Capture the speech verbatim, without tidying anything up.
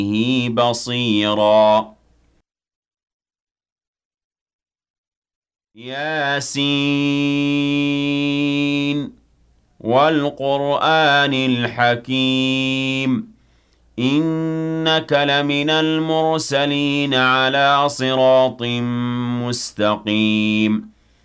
بصيرا ياسين والقرآن الحكيم إنك لمن المرسلين على صراط مستقيم